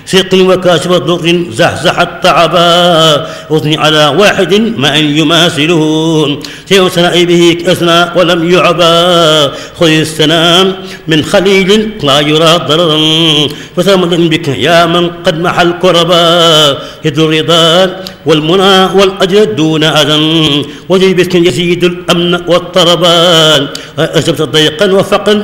سيق وكاشف ضر زحزح التعبا أثني على واحد ما أن يماثله شيء سنأي به أثنى ولم يعبا خذ السلام من خليل لا يرى ضررا فثمن بك يا من قد محى الكربا يد الرضا والمنى والأجر دون أذى وجه بك يزيد الأمن والطربان أجبت ضيقا وفقا